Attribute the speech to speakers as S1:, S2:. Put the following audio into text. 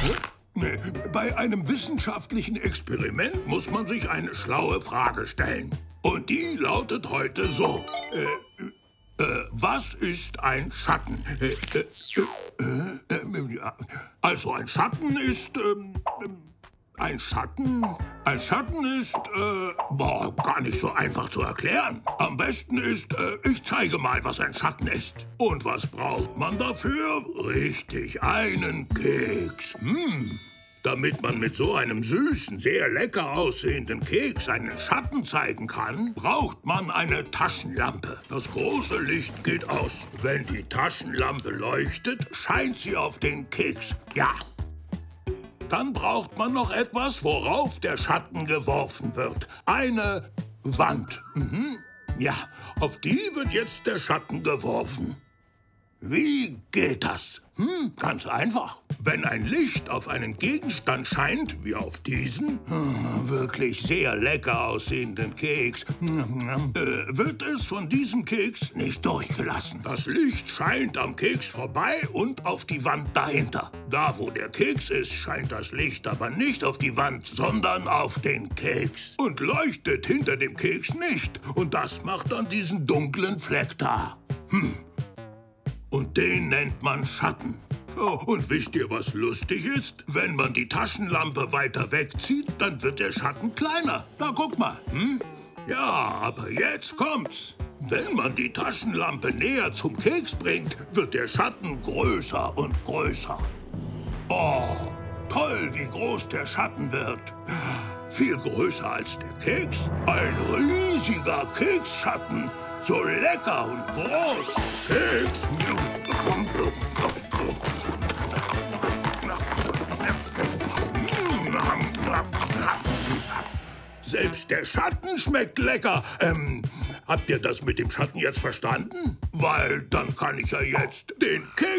S1: Bei einem wissenschaftlichen Experiment muss man sich eine schlaue Frage stellen. Und die lautet heute so. Was ist ein Schatten? Also ein Schatten ist... Ein Schatten ist, gar nicht so einfach zu erklären. Am besten ist, ich zeige mal, was ein Schatten ist. Und was braucht man dafür? Richtig, einen Keks. Damit man mit so einem süßen, sehr lecker aussehenden Keks einen Schatten zeigen kann, braucht man eine Taschenlampe. Das große Licht geht aus. Wenn die Taschenlampe leuchtet, scheint sie auf den Keks. Ja. Dann braucht man noch etwas, worauf der Schatten geworfen wird. Eine Wand. Ja, auf die wird jetzt der Schatten geworfen. Wie geht das? Ganz einfach. Wenn ein Licht auf einen Gegenstand scheint, wie auf diesen, wirklich sehr lecker aussehenden Keks, wird es von diesem Keks nicht durchgelassen. Das Licht scheint am Keks vorbei und auf die Wand dahinter. Da, wo der Keks ist, scheint das Licht aber nicht auf die Wand, sondern auf den Keks. Und leuchtet hinter dem Keks nicht. Und das macht dann diesen dunklen Fleck da. Und den nennt man Schatten. Oh, und wisst ihr, was lustig ist? Wenn man die Taschenlampe weiter wegzieht, dann wird der Schatten kleiner. Da, guck mal. Ja, aber jetzt kommt's. Wenn man die Taschenlampe näher zum Keks bringt, wird der Schatten größer und größer. Oh, toll, wie groß der Schatten wird. Viel größer als der Keks. Ein riesiger Keksschatten. So lecker und groß. Keks. Selbst der Schatten schmeckt lecker. Habt ihr das mit dem Schatten jetzt verstanden? Weil dann kann ich ja jetzt den Keks